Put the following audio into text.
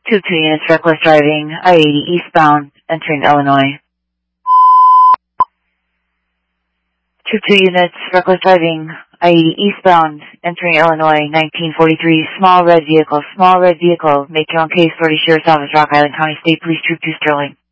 Troop 2 units, reckless driving, I-80 eastbound, entering Illinois. Troop 2 units, reckless driving, I-80 eastbound, entering Illinois, 1943, small red vehicle, make your own case, 40 Sheriff's Office, Rock Island County State Police, Troop 2 Sterling.